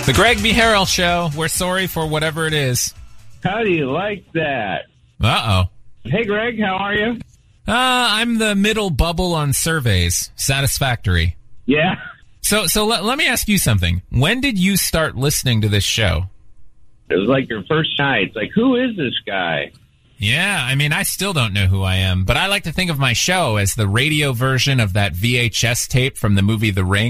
The Greg B. Harrell Show. We're sorry for whatever it is. How do you like that? Uh-oh. Hey, Greg, how are you? I'm the middle bubble on surveys. Satisfactory. Yeah. So let me ask you something. When did you start listening to this show? It was like your first night. It's like, who is this guy? Yeah, I mean, I still don't know who I am, but I like to think of my show as the radio version of that VHS tape from the movie The Ring.